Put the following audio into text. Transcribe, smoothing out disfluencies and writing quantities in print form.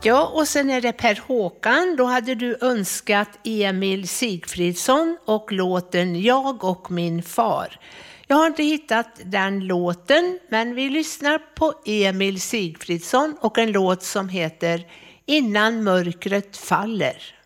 Ja, och sen är det Per Håkan. Då hade du önskat Emil Sigfridsson och låten Jag och min far. Jag har inte hittat den låten, men vi lyssnar på Emil Sigfridsson och en låt som heter Innan mörkret faller.